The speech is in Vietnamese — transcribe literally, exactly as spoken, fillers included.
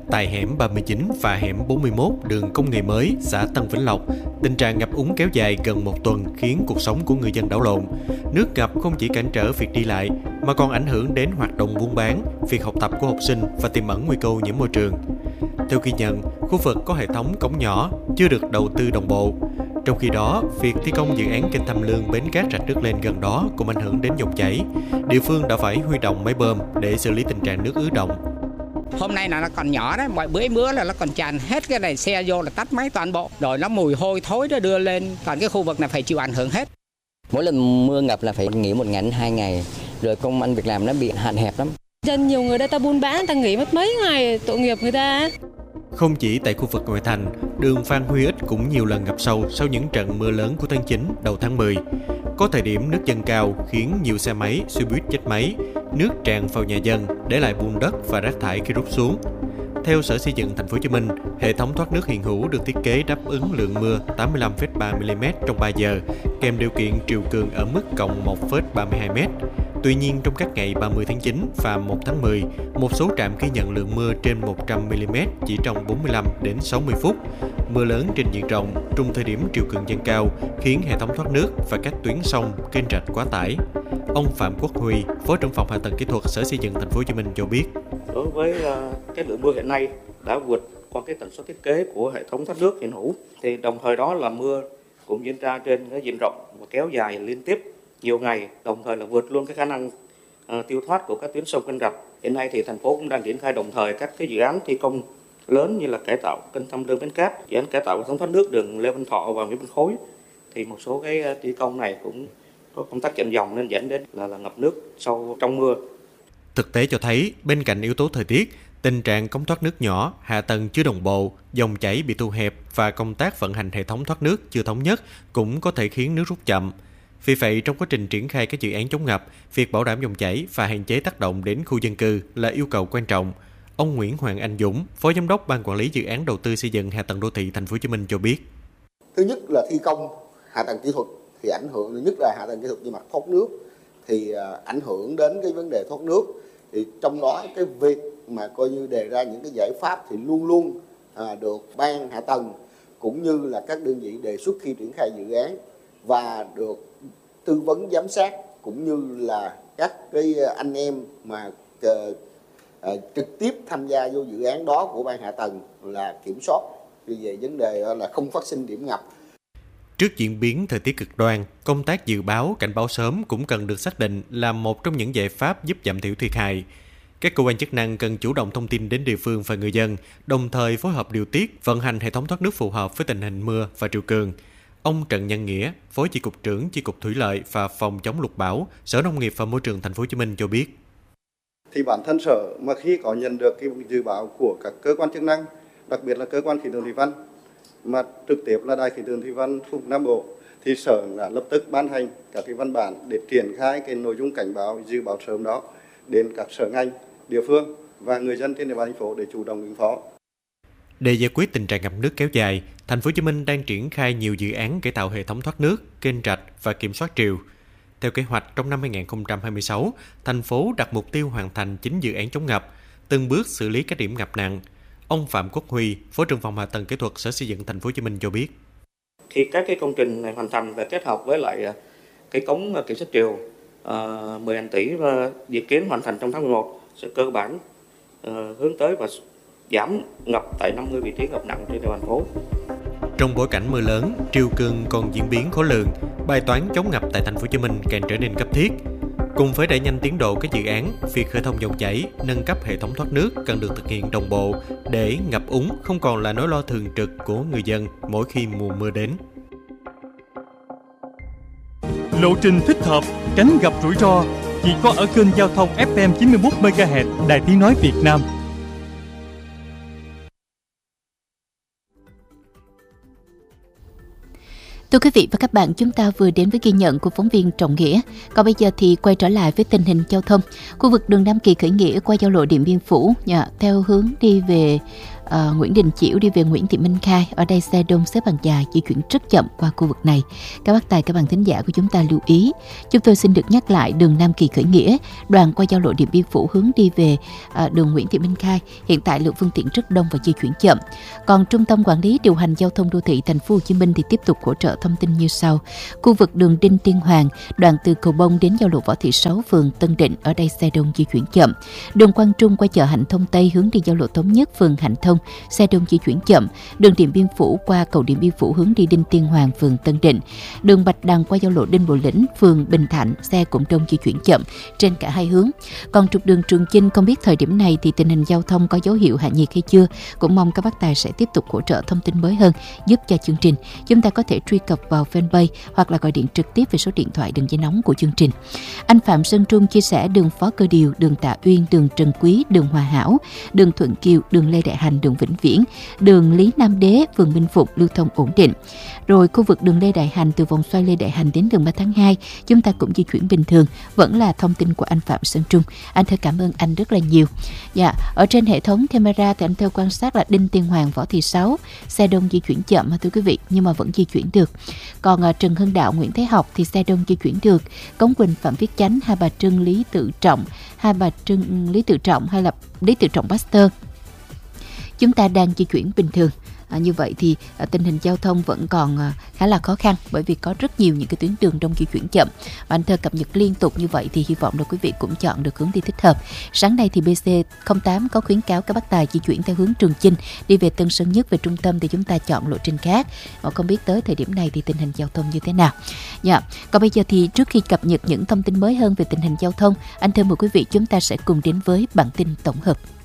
tại hẻm ba mươi chín và hẻm bốn mươi mốt đường Công Nghệ Mới, xã Tân Vĩnh Lộc, tình trạng ngập úng kéo dài gần một tuần khiến cuộc sống của người dân đảo lộn. Nước ngập không chỉ cản trở việc đi lại mà còn ảnh hưởng đến hoạt động buôn bán, việc học tập của học sinh và tiềm ẩn nguy cơ ô nhiễm môi trường. Theo ghi nhận, khu vực có hệ thống cống nhỏ chưa được đầu tư đồng bộ. Trong khi đó, việc thi công dự án kênh Tham Lương bến cát rạch nước lên gần đó cũng ảnh hưởng đến dòng chảy. Địa phương đã phải huy động máy bơm để xử lý tình trạng nước ứ động. Hôm nay là nó còn nhỏ đấy, mọi bữa mưa là nó còn tràn hết cái này, xe vô là tắt máy toàn bộ, rồi nó mùi hôi thối nó đưa lên, còn cái khu vực này phải chịu ảnh hưởng hết. Mỗi lần mưa ngập là phải nghỉ một ngày đến hai ngày, rồi công ăn việc làm nó bị hạn hẹp lắm. Dân nhiều người ta buôn bán, người ta nghỉ mất mấy ngày, tội nghiệp người ta. Không chỉ tại khu vực ngoại thành, đường Phan Huy Ích cũng nhiều lần ngập sâu sau những trận mưa lớn của tháng chín đầu tháng mười. Có thời điểm nước dâng cao khiến nhiều xe máy, xe buýt chết máy, nước tràn vào nhà dân để lại bùn đất và rác thải khi rút xuống. Theo Sở Xây dựng Thành phố Hồ Chí Minh, hệ thống thoát nước hiện hữu được thiết kế đáp ứng lượng mưa tám mươi lăm phẩy ba mi-li-mét trong ba giờ, kèm điều kiện triều cường ở mức cộng một phẩy ba mươi hai mét. Tuy nhiên, trong các ngày ba mươi tháng chín và một tháng mười, một số trạm ghi nhận lượng mưa trên một trăm mi-li-mét chỉ trong bốn mươi lăm đến sáu mươi phút. Mưa lớn trên diện rộng, trong thời điểm triều cường dâng cao, khiến hệ thống thoát nước và các tuyến sông, kênh rạch quá tải. Ông Phạm Quốc Huy, Phó trưởng phòng Hạ tầng Kỹ thuật Sở Xây dựng Thành phố Hồ Chí Minh cho biết: Đối với cái lượng mưa hiện nay đã vượt qua cái tần suất thiết kế của hệ thống thoát nước hiện hữu, thì đồng thời đó là mưa cũng diễn ra trên cái diện rộng và kéo dài liên tiếp nhiều ngày, đồng thời là vượt luôn cái khả năng uh, tiêu thoát của các tuyến sông kênh rạch. Hiện nay thì thành phố cũng đang triển khai đồng thời các cái dự án thi công lớn như là cải tạo kênh Tham Lương bến cát, dự án cải tạo hệ thống thoát nước đường Lê Văn Thọ và Nguyễn Văn Khối. Thì một số cái thi công này cũng có công tác chặn dòng nên dẫn đến là, là ngập nước sâu trong mưa. Thực tế cho thấy, bên cạnh yếu tố thời tiết, tình trạng cống thoát nước nhỏ, hạ tầng chưa đồng bộ, dòng chảy bị thu hẹp và công tác vận hành hệ thống thoát nước chưa thống nhất cũng có thể khiến nước rút chậm. Vì vậy, trong quá trình triển khai các dự án chống ngập, việc bảo đảm dòng chảy và hạn chế tác động đến khu dân cư là yêu cầu quan trọng. Ông Nguyễn Hoàng Anh Dũng, Phó Giám đốc Ban Quản lý Dự án Đầu tư Xây dựng Hạ tầng Đô thị Thành phố Hồ Chí Minh cho biết: Thứ nhất là thi công hạ tầng kỹ thuật thì ảnh hưởng, thứ nhất là hạ tầng kỹ thuật về mặt thoát nước thì ảnh hưởng đến cái vấn đề thoát nước. Thì trong đó cái việc mà coi như đề ra những cái giải pháp thì luôn luôn à, được ban hạ tầng cũng như là các đơn vị đề xuất khi triển khai dự án và được tư vấn giám sát cũng như là các cái anh em mà uh, uh, trực tiếp tham gia vô dự án đó của ban hạ tầng là kiểm soát về vấn đề là không phát sinh điểm ngập. Trước diễn biến thời tiết cực đoan, công tác dự báo, cảnh báo sớm cũng cần được xác định là một trong những giải pháp giúp giảm thiểu thiệt hại. Các cơ quan chức năng cần chủ động thông tin đến địa phương và người dân, đồng thời phối hợp điều tiết, vận hành hệ thống thoát nước phù hợp với tình hình mưa và triều cường. Ông Trần Nhân Nghĩa, Phó Chi cục trưởng Chi cục Thủy lợi và Phòng chống lụt bão, Sở Nông nghiệp và Môi trường Thành phố Hồ Chí Minh cho biết: Thì bản thân sở mà khi có nhận được cái dự báo của các cơ quan chức năng, đặc biệt là cơ quan khí tượng thủy văn mà trực tiếp là Đài khí tượng thủy văn khu vực Nam Bộ, thì sở đã lập tức ban hành các cái văn bản để triển khai cái nội dung cảnh báo dự báo sớm đó đến các sở ngành, địa phương và người dân trên địa bàn thành phố để chủ động ứng phó. Để giải quyết tình trạng ngập nước kéo dài, Thành phố Hồ Chí Minh đang triển khai nhiều dự án cải tạo hệ thống thoát nước, kênh rạch và kiểm soát triều. Theo kế hoạch, trong năm hai không hai sáu, thành phố đặt mục tiêu hoàn thành chín dự án chống ngập, từng bước xử lý các điểm ngập nặng. Ông Phạm Quốc Huy, Phó trưởng phòng Hạ tầng Kỹ thuật Sở Xây dựng Thành phố Hồ Chí Minh cho biết: Khi các cái công trình này hoàn thành và kết hợp với lại cái cống kiểm soát triều uh, mười nghìn tỷ và dự kiến hoàn thành trong tháng mười một sẽ cơ bản uh, hướng tới và giảm ngập tại năm mươi vị trí ngập nặng trên địa bàn thành phố. Trong bối cảnh mưa lớn, triều cường còn diễn biến khó lường, bài toán chống ngập tại Thành phố Hồ Chí Minh càng trở nên cấp thiết. Cùng với đẩy nhanh tiến độ các dự án, việc khơi thông dòng chảy, nâng cấp hệ thống thoát nước cần được thực hiện đồng bộ để ngập úng không còn là nỗi lo thường trực của người dân mỗi khi mùa mưa đến. Lộ trình thích hợp, tránh gặp rủi ro chỉ có ở kênh giao thông ép em chín mươi mốt mê ga héc Đài Tiếng nói Việt Nam. Thưa quý vị và các bạn, chúng ta vừa đến với ghi nhận của phóng viên Trọng Nghĩa. Còn bây giờ thì quay trở lại với tình hình giao thông. Khu vực đường Nam Kỳ khởi nghĩa qua giao lộ Điện Biên Phủ, theo hướng đi về uh, Nguyễn Đình Chiểu đi về Nguyễn Thị Minh Khai. Ở đây xe đông xếp hàng dài di chuyển rất chậm qua khu vực này. Các bác tài, các bạn thính giả của chúng ta lưu ý. Chúng tôi xin được nhắc lại đường Nam Kỳ Khởi Nghĩa, đoàn qua giao lộ Điện Biên Phủ hướng đi về uh, đường Nguyễn Thị Minh Khai. Hiện tại lượng phương tiện rất đông và di chuyển chậm. Còn Trung tâm Quản lý Điều hành Giao thông Đô thị Thành phố Hồ Chí Minh thì tiếp tục hỗ trợ thông tin như sau. Khu vực đường Đinh Tiên Hoàng, đoạn từ Cầu Bông đến giao lộ Võ Thị Sáu, phường Tân Định, ở đây xe đông di chuyển chậm. Đường Quang Trung qua chợ Hạnh Thông Tây hướng đi giao lộ Thống Nhất, phường Hạnh Thông, xe đông di chuyển chậm. Đường Điện Biên Phủ qua cầu Điện Biên Phủ hướng đi Đinh Tiên Hoàng, phường Tân Định. Đường Bạch Đằng qua giao lộ Đinh Bộ Lĩnh, phường Bình Thạnh, xe cũng đông di chuyển chậm trên cả hai hướng. Còn trục đường Trường Chinh, không biết thời điểm này thì tình hình giao thông có dấu hiệu hạ nhiệt hay chưa. Cũng mong các bác tài sẽ tiếp tục hỗ trợ thông tin mới hơn giúp cho chương trình. Chúng ta có thể truy cập vào fanpage hoặc là gọi điện trực tiếp về số điện thoại đường dây nóng của chương trình. Anh Phạm Sơn Trung chia sẻ đường Phó Cơ Điều, đường Tạ Uyên, đường Trần Quý, đường Hòa Hảo, đường Thuận Kiều, đường Lê Đại Hành, đường Vĩnh Viễn, đường Lý Nam Đế, phường Minh Phục lưu thông ổn định. Rồi khu vực đường Lê Đại Hành từ vòng xoay Lê Đại Hành đến đường ba tháng hai chúng ta cũng di chuyển bình thường. Vẫn là thông tin của anh Phạm Sơn Trung. Anh thưa cảm ơn anh rất là nhiều. Dạ, ở trên hệ thống camera thì anh theo quan sát là Đinh Tiên Hoàng, Võ Thị Sáu, xe đông di chuyển chậm thưa quý vị, nhưng mà vẫn di chuyển được. Còn ở Trần Hưng Đạo, Nguyễn Thế Học thì xe đông di chuyển được. Cống Quỳnh, Phạm Viết Chánh, Hai Bà Trưng, Lý Tự Trọng, Hai Bà Trưng, Lý Tự Trọng hay là Lý Tự Trọng Pasteur, chúng ta đang di chuyển bình thường. À, như vậy thì à, tình hình giao thông vẫn còn à, khá là khó khăn, bởi vì có rất nhiều những cái tuyến đường đông di chuyển chậm. Và anh Thơ cập nhật liên tục như vậy thì hy vọng là quý vị cũng chọn được hướng đi thích hợp. Sáng nay thì bê xê không tám có khuyến cáo các bác tài di chuyển theo hướng Trường Chinh đi về Tân Sơn Nhất về trung tâm thì chúng ta chọn lộ trình khác. Họ không biết tới thời điểm này thì tình hình giao thông như thế nào. Dạ. Còn bây giờ thì trước khi cập nhật những thông tin mới hơn về tình hình giao thông, anh Thơ mời quý vị chúng ta sẽ cùng đến với bản tin tổng hợp.